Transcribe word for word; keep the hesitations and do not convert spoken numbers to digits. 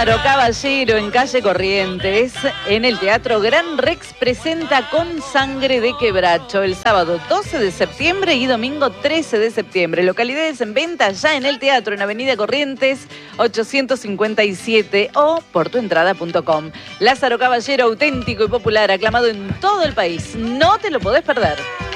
Lázaro Caballero en calle Corrientes, en el Teatro Gran Rex, presenta Con Sangre de Quebracho el sábado doce de septiembre y domingo trece de septiembre. Localidades en venta ya en el teatro en Avenida Corrientes ochocientos cincuenta y siete o portuentrada punto com. Lázaro Caballero, auténtico y popular, aclamado en todo el país. No te lo podés perder.